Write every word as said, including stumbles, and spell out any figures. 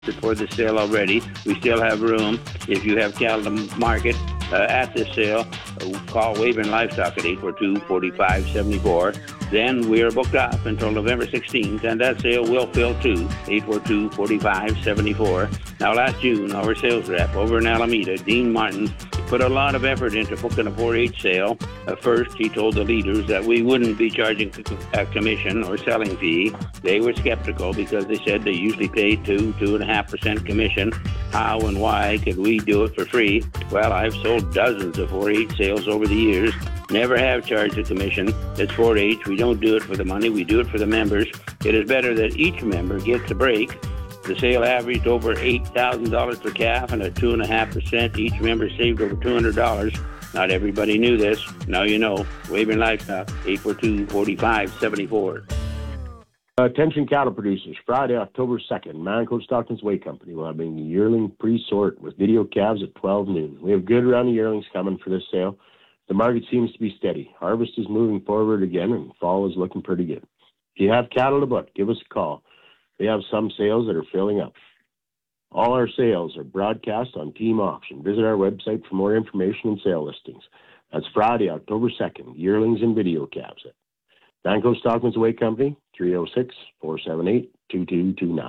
for the sale already. We still have room. If you have cattle to market uh, at this sale, uh, call Weyburn Livestock at eight four two, four five seven four. Then we are booked off until November sixteenth, and that sale will fill too, eight four two, four five seven four. Now, last June, our sales rep over in Alameda, Dean Martin, put a lot of effort into booking a four H sale. Uh, first, he told the leaders that we wouldn't be charging a commission or selling fee. They were skeptical because they said they usually pay two, two and a half percent commission. How and why could we do it for free? Well, I've sold dozens of four H sales over the years. Never have charged a commission. It's four H. We don't do it for the money. We do it for the members. It is better that each member gets a break. The sale averaged over eight thousand dollars per calf, and at two point five percent, each member saved over two hundred dollars. Not everybody knew this. Now you know. Weyburn Livestock, eight four two, four five seven four. Attention cattle producers, Friday, October second, Manco Stockton's Whey Company will have a yearling pre-sort with video calves at twelve noon. We have good round of yearlings coming for this sale. The market seems to be steady. Harvest is moving forward again, and fall is looking pretty good. If you have cattle to book, give us a call. We have some sales that are filling up. All our sales are broadcast on Team Auction. Visit our website for more information and sale listings. That's Friday, October second, yearlings and video calves. Manco Stockton's Whey Company, three oh six, four seven eight, two two two nine.